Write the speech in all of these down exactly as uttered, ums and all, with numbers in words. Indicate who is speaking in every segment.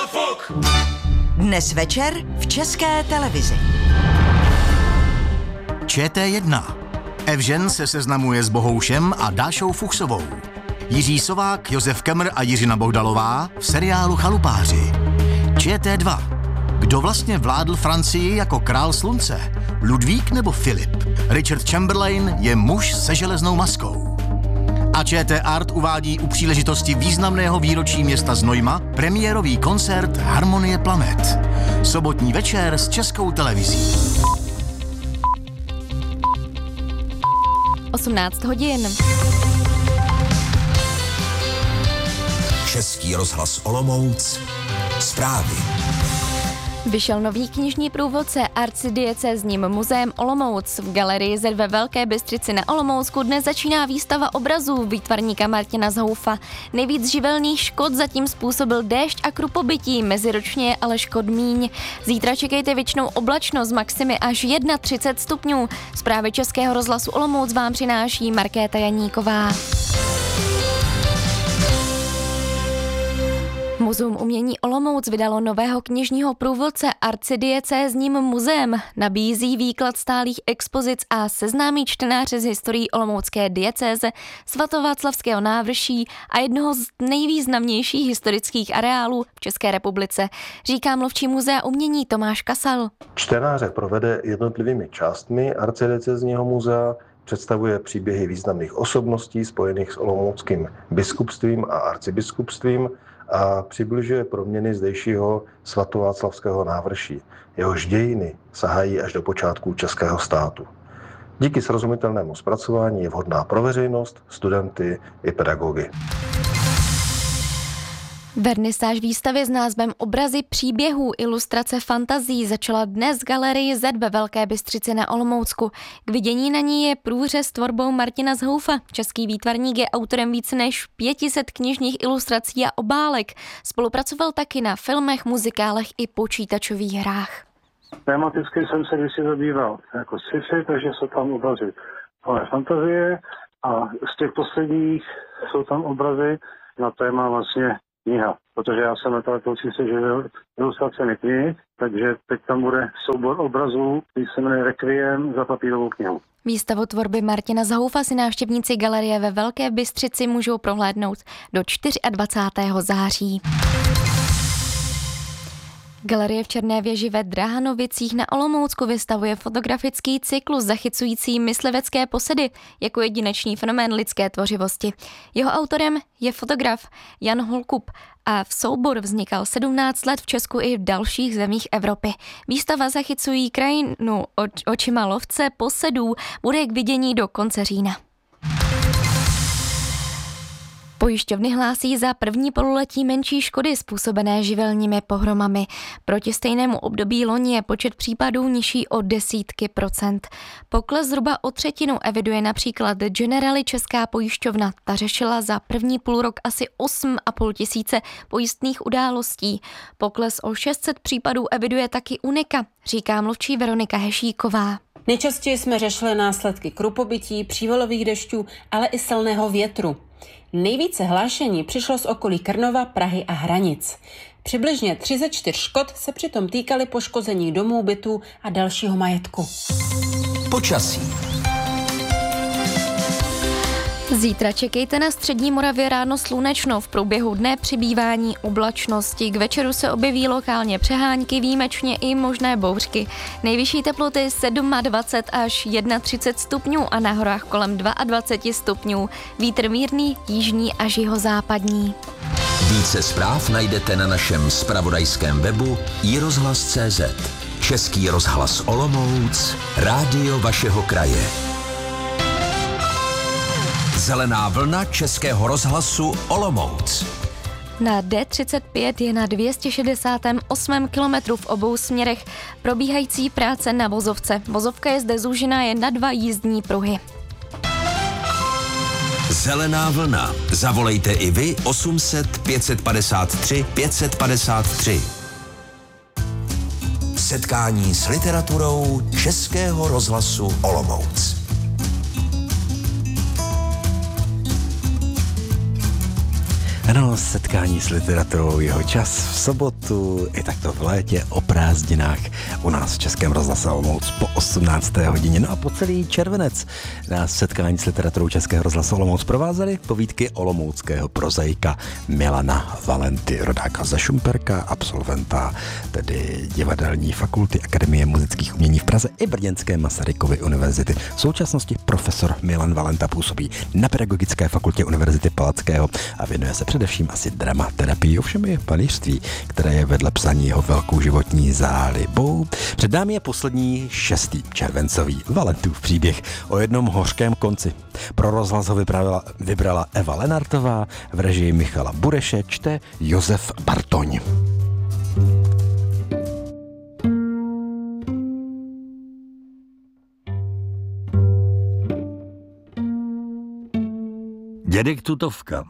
Speaker 1: fuk!
Speaker 2: Dnes večer v České televizi.
Speaker 3: Č T jedna. Evžen se seznamuje s Bohoušem a Dášou Fuchsovou. Jiří Sovák, Josef Kemr a Jiřina Bohdalová v seriálu Chalupáři. Č T dva. Kdo vlastně vládl Francii jako král slunce? Ludvík nebo Filip? Richard Chamberlain je muž se železnou maskou. A Č T Art uvádí u příležitosti významného výročí města Znojma premiérový koncert Harmonie planet. Sobotní večer s Českou televizí.
Speaker 4: osmnáct hodin.
Speaker 5: Český rozhlas Olomouc. Zprávy.
Speaker 4: Vyšel nový knižní průvodce arcidiecézním muzeem Olomouc. V galerii Z ve Velké Bystrici na Olomoucku dnes začíná výstava obrazů výtvarníka Martina Zhoufa. Nejvíc živelných škod zatím způsobil déšť a krupobytí, meziročně je ale škod míň. Zítra čekejte věčnou oblačnost, maximy až třicet jedna stupňů. Zprávy Českého rozhlasu Olomouc vám přináší Markéta Janíková. Muzeum umění Olomouc vydalo nového knižního průvodce arcidiecézním muzeem. Nabízí výklad stálých expozic a seznámí čtenáře s historií olomoucké diecéze, svatováclavského návrší a jednoho z nejvýznamnějších historických areálů v České republice, říká mluvčí muzea umění Tomáš Kasal.
Speaker 6: Čtenáře provede jednotlivými částmi arcidiecézního muzea, představuje příběhy významných osobností spojených s olomouckým biskupstvím a arcibiskupstvím a přibližuje proměny zdejšího svatováclavského návrší. Jehož dějiny sahají až do počátků českého státu. Díky srozumitelnému zpracování je vhodná pro veřejnost, studenty i pedagogy.
Speaker 4: Vernisáž výstavy s názvem Obrazy příběhů, ilustrace fantazí začala dnes v galerii Z ve Velké Bystrici na Olomoucku. K vidění na ní je průřez s tvorbou Martina Zhoufa. Český výtvarník je autorem více než pět set knižních ilustrací a obálek. Spolupracoval taky na filmech, muzikálech i počítačových hrách.
Speaker 7: Tematicky jsem se kdysi zabýval jako sci-fi, takže jsou tam obrazy ale fantazie a z těch posledních jsou tam obrazy na téma vlastně kniha, protože já jsem nakladatelství se živil ilustracemi knih, takže teď tam bude soubor obrazů, který se jmenuje Requiem za papírovou knihu.
Speaker 4: Výstavu tvorby Martina Zhoufa si návštěvníci galerie ve Velké Bystrici můžou prohlédnout do dvacátého čtvrtého září. Galerie v Černé věži ve Drahanovicích na Olomoucku vystavuje fotografický cyklus zachycující myslivecké posedy jako jedinečný fenomén lidské tvořivosti. Jeho autorem je fotograf Jan Holkup a v soubor vznikal sedmnáct let v Česku i v dalších zemích Evropy. Výstava zachycují krajinu očima lovce posedů, bude k vidění do konce října. Pojišťovny hlásí za první pololetí menší škody způsobené živelními pohromami. Proti stejnému období loni je počet případů nižší o desítky procent. Pokles zhruba o třetinu eviduje například Generali Česká pojišťovna. Ta řešila za první půlrok asi osm a půl tisíce pojistných událostí. Pokles o šest set případů eviduje taky Unika, říká mluvčí Veronika Hešíková.
Speaker 8: Nejčastěji jsme řešili následky krupobytí, přívalových dešťů, ale i silného větru. Nejvíce hlášení přišlo z okolí Krnova, Prahy a Hranic. Přibližně tři ze čtyř škod se přitom týkaly poškození domů, bytů a dalšího majetku.
Speaker 5: Počasí.
Speaker 4: Zítra čekejte na střední Moravě ráno slunečno, v průběhu dne přibývání oblačnosti. K večeru se objeví lokálně přehánky, výjimečně i možné bouřky. Nejvyšší teploty dvacet sedm až třicet jedna stupňů a na horách kolem dvacet dva stupňů. Vítr mírný, jižní až jihozápadní.
Speaker 5: Více zpráv najdete na našem zpravodajském webu i rozhlas tečka cé zet. Český rozhlas Olomouc, rádio vašeho kraje. Zelená vlna Českého rozhlasu Olomouc.
Speaker 4: Na D třicet pět je na dvě stě šedesát osm kilometrů v obou směrech probíhající práce na vozovce. Vozovka je zde zúžená jen na dva jízdní pruhy.
Speaker 5: Zelená vlna. Zavolejte i vy osm set pět padesát tři pět padesát tři. Setkání s literaturou Českého rozhlasu Olomouc.
Speaker 9: Ano, setkání
Speaker 1: setkání s literaturou jeho čas v sobotu i takto v létě o prázdninách u nás v Českém rozhlase Olomouc po osmnácté hodině. No a po celý červenec nás setkání s literaturou Českého rozhlasu Olomouc provázely povídky olomouckého prozaika Milana Valenty, rodáka ze Šumperka, absolventa tedy divadelní fakulty Akademie muzických umění v Praze i Brněnské Masarykovy univerzity. V současnosti profesor Milan Valenta působí na Pedagogické fakultě Univerzity Palackého a věnuje se především asi dramaterapii, ovšem i malířství, které je vedle psaní jeho velkou životní zálibou. Před námi je poslední šestý červencový Valentův příběh o jednom hořkém konci. Pro rozhlas ho vybrala, vybrala Eva Lenartová, v režii Michala Bureše čte Josef Bartoň.
Speaker 9: Dědek Tutovka.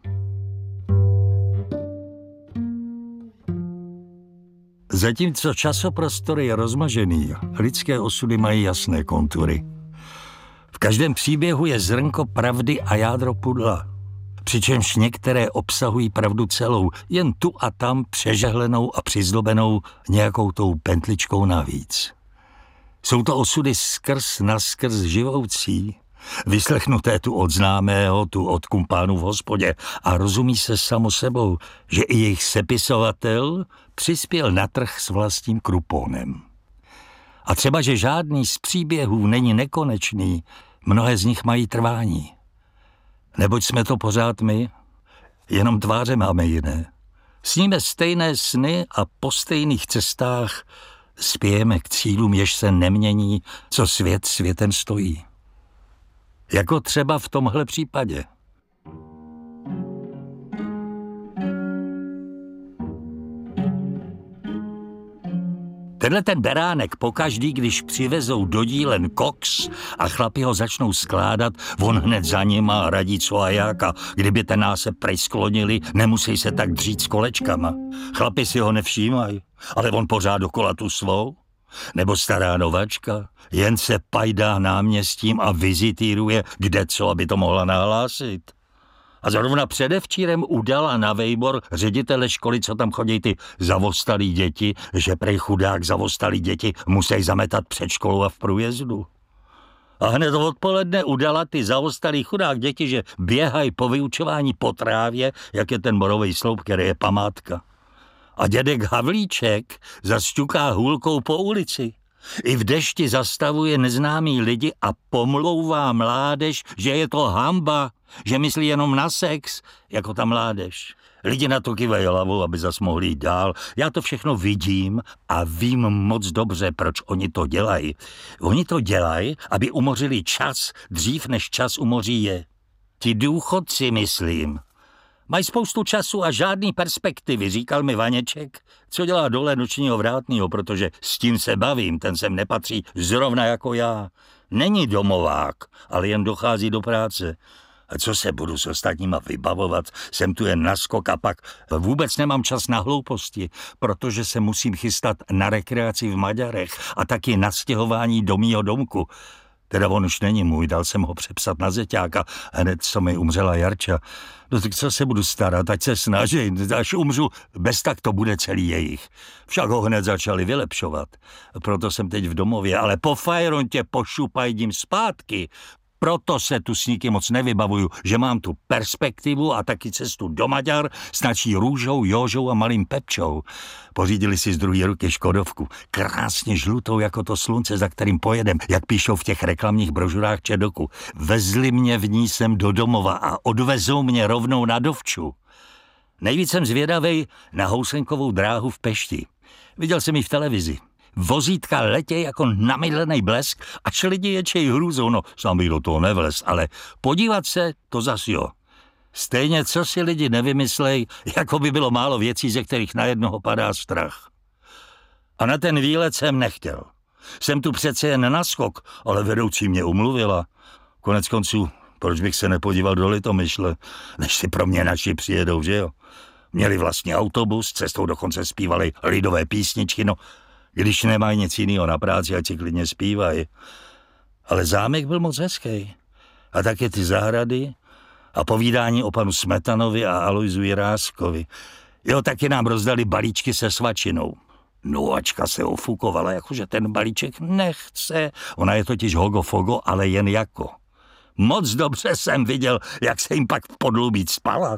Speaker 9: Zatímco časoprostor je rozmažený, lidské osudy mají jasné kontury. V každém příběhu je zrnko pravdy a jádro pudla, přičemž některé obsahují pravdu celou, jen tu a tam přežehlenou a přizdobenou nějakou tou pentličkou navíc. Jsou to osudy skrz naskrz živoucí, vyslechnuté tu od známého, tu od kumpánů v hospodě a rozumí se samo sebou, že i jejich sepisovatel přispěl na trh s vlastním kruponem. A třeba, že žádný z příběhů není nekonečný, mnohé z nich mají trvání. Neboť jsme to pořád my, jenom tváře máme jiné. Sníme stejné sny a po stejných cestách spějeme k cílům, jež se nemění, co svět světem stojí. Jako třeba v tomhle případě. Tenhle ten beránek pokaždý, když přivezou do dílen koks a chlapi ho začnou skládat, on hned za nima a radí co a jak a kdyby ten nás se prej sklonili, nemusí se tak dřít s kolečkama. Chlapi si ho nevšímají, ale on pořád dokola tu svou. Nebo stará novačka, jen se pajdá náměstím a vizitíruje kde co, aby to mohla nahlásit. A zrovna předevčírem udala na vejbor ředitele školy, co tam chodí ty zavostalí děti, že prej chudák zavostalí děti musí zametat před školou a v průjezdu. A hned odpoledne udala ty zavostalý chudák děti, že běhají po vyučování po trávě, jak je ten borovej sloup, který je památka. A dědek Havlíček zasťuká hůlkou po ulici. I v dešti zastavuje neznámý lidi a pomlouvá mládež, že je to hanba, že myslí jenom na sex, jako ta mládež. Lidi na to kývají hlavou, aby zas mohli jít dál. Já to všechno vidím a vím moc dobře, proč oni to dělají. Oni to dělají, aby umořili čas dřív, než čas umoří je. Ti důchodci, myslím, mají spoustu času a žádný perspektivy, říkal mi Vaněček, co dělá dole nočního vrátnýho, protože s tím se bavím, ten sem nepatří zrovna jako já. Není domovák, ale jen dochází do práce. A co se budu s ostatníma vybavovat, jsem tu jen na skok a pak vůbec nemám čas na hlouposti, protože se musím chystat na rekreaci v Maďarech a taky na stěhování do mýho domku. Teda on už není můj, dal jsem ho přepsat na zeťáka, hned co mi umřela Jarča. No tak co se budu starat, ať se snaží, až umřu, bez tak to bude celý jejich. Však ho hned začali vylepšovat, proto jsem teď v domově, ale po fajrontě pošupajdím zpátky. Proto se tu s nikým moc nevybavuju, že mám tu perspektivu a taky cestu do Maďar s naší Růžou, Jóžou a malým Pepčou. Pořídili si z druhé ruky Škodovku, krásně žlutou jako to slunce, za kterým pojedem, jak píšou v těch reklamních brožurách Čedoku. Vezli mě v ní sem do domova a odvezou mě rovnou na Dovču. Nejvíc jsem zvědavej na Housenkovou dráhu v Pešti. Viděl jsem ji v televizi. Vozítka letěj jako namydlený blesk, až lidi ječej hrůzou, no sám bych do toho nevlez, ale podívat se, to zas jo. Stejně co si lidi nevymyslej, jako by bylo málo věcí, ze kterých na jednoho padá strach. A na ten výlet jsem nechtěl. Jsem tu přece jen na skok, ale vedoucí mě umluvila. Konec konců, proč bych se nepodíval do Litomyšle, než si pro mě naši přijedou, že jo? Měli vlastní autobus, cestou dokonce zpívali lidové písničky, no když nemají nic jiného na práci, ať si klidně zpívají. Ale zámek byl moc hezký. A také ty zahrady A povídání o panu Smetanovi a Alojzu Jiráskovi. Jo, taky nám rozdali balíčky se svačinou. Noačka se ofukovala, jakože ten balíček nechce. Ona je totiž hogo-fogo, ale jen jako. Moc dobře jsem viděl, jak se jim pak v podlubí spala.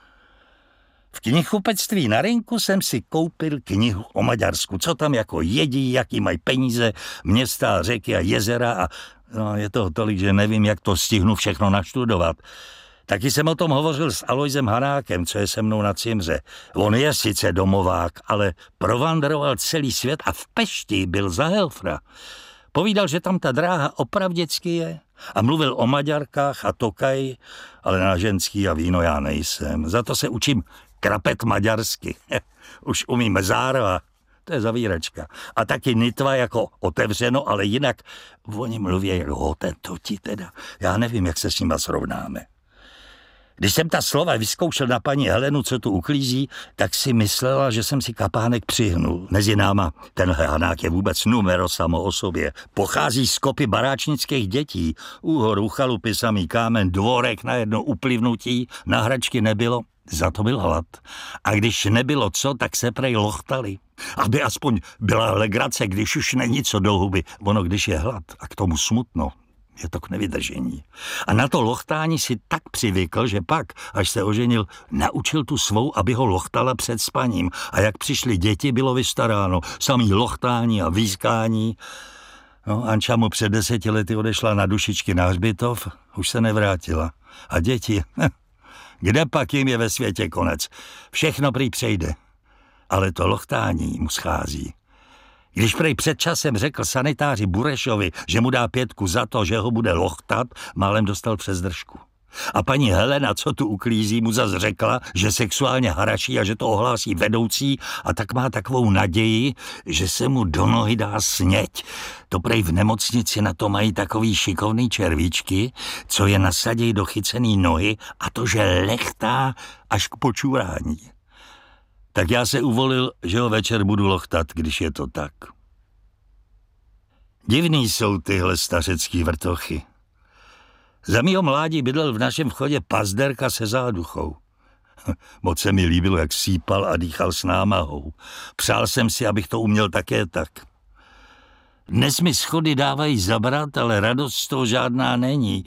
Speaker 9: V knihkupectví na Rynku jsem si koupil knihu o Maďarsku, co tam jako jedí, jaký mají peníze, města, řeky a jezera a no, je toho tolik, že nevím, jak to stihnu všechno naštudovat. Taky jsem o tom hovořil s Alojzem Hanákem, co je se mnou na Cimře. On je sice domovák, ale provandroval celý svět a v Pešti byl za helfra. Povídal, že tam ta dráha opravděcky je a mluvil o Maďarkách a Tokaj, ale na ženský a víno já nejsem. Za to se učím krapet maďarsky. Už umím záro, to je zavíračka. A taky nitva jako otevřeno, ale jinak oni mluví jako hotentoti teda. Já nevím, jak se s nima srovnáme. Když jsem ta slova vyzkoušel na paní Helenu, co tu uklízí, tak si myslela, že jsem si kapánek přihnul. Mezi náma tenhle Hanák je vůbec numero samo o sobě. Pochází z kopy baráčnických dětí. Úhor, u chalupy, samý kámen, dvorek na jedno uplivnutí, na hračky nebylo, za to byl hlad. A když nebylo co, tak se prej lochtali. Aby aspoň byla legrace, když už není co do huby. Ono, když je hlad a k tomu smutno, je to k nevydržení. A na to lochtání si tak přivykl, že pak, až se oženil, naučil tu svou, aby ho lochtala před spaním. A jak přišly děti, bylo vystaráno. Samý lochtání a výskání. No, Anča mu před deseti lety odešla na dušičky na hřbitov, už se nevrátila. A děti, kde pak jim je ve světě konec? Všechno prý přejde. Ale to lochtání mu schází. Když prej před časem řekl sanitáři Burešovi, že mu dá pětku za to, že ho bude lochtat, málem dostal přes držku. A paní Helena, co tu uklízí, mu zas řekla, že sexuálně haraší a že to ohlásí vedoucí a tak má takovou naději, že se mu do nohy dá sněť. To prej v nemocnici na to mají takový šikovný červíčky, co je nasadějí do chycený nohy a to, že lechtá až k počurání. Tak já se uvolil, že ho večer budu lochtat, když je to tak. Divný jsou tyhle stařecký vrtochy. Za mýho mládí bydlel v našem vchodě pazderka se záduchou. Moc se mi líbilo, jak sípal a dýchal s námahou. Přál jsem si, abych to uměl také tak. Dnes mi schody dávají zabrat, ale radost z toho žádná není.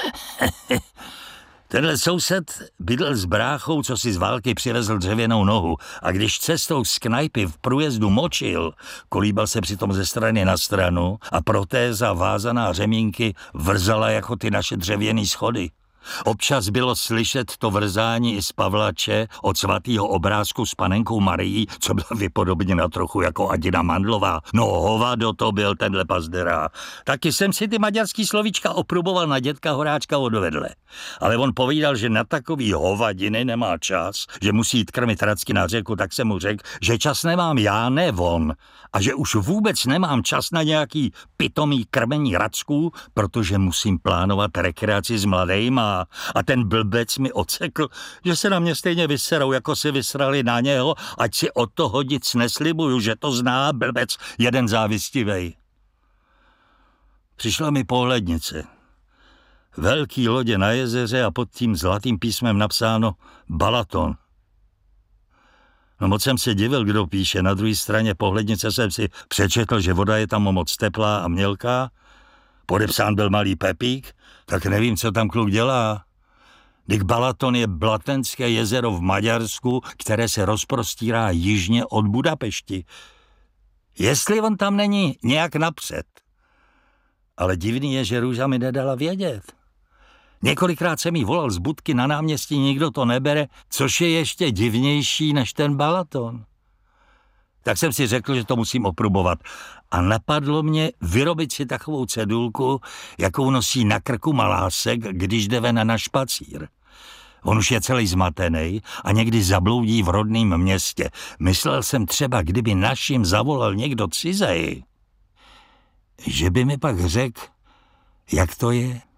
Speaker 9: Tenhle soused bydlel s bráchou, co si z války přivezl dřevěnou nohu a když cestou z knajpy v průjezdu močil, kolíbal se přitom ze strany na stranu a protéza vázaná řemínky vrzala jako ty naše dřevěný schody. Občas bylo slyšet to vrzání i z Pavlače od svatýho obrázku s panenkou Marií, co byla vypodobněna trochu jako Adina Mandlová. No hovado to byl tenhle pazderá. Taky jsem si ty maďarský slovíčka opruboval na dětka Horáčka odvedle. Ale on povídal, že na takový hovadiny nemá čas, že musí jít krmit racky na řeku, tak jsem mu řekl, že čas nemám já, ne on. A že už vůbec nemám čas na nějaký pitomý krmení racků, protože musím plánovat rekreaci s mladejma. A ten blbec mi odsekl, že se na mě stejně vyserou, jako si vysrali na něho, ať si od toho nic neslibuju, že to zná blbec jeden závistivej. Přišla mi pohlednice. Velký lodě na jezeře a pod tím zlatým písmem napsáno Balaton. No moc jsem se divil, kdo píše. Na druhé straně pohlednice jsem si přečetl, že voda je tam moc teplá a mělká. Podepsán byl malý Pepík, tak nevím, co tam kluk dělá. Dyk Balaton je Blatenské jezero v Maďarsku, které se rozprostírá jižně od Budapešti. Jestli on tam není nějak napřed. Ale divný je, že Růža mi nedala vědět. Několikrát jsem jí volal z budky na náměstí, nikdo to nebere, což je ještě divnější než ten Balaton. Tak jsem si řekl, že to musím oprobovat. A napadlo mě vyrobit si takovou cedulku, jakou nosí na krku malásek, když jde ven na špacír. On už je celý zmatený a někdy zabloudí v rodném městě. Myslel jsem třeba, kdyby našim zavolal někdo cizej, že by mi pak řekl, jak to je.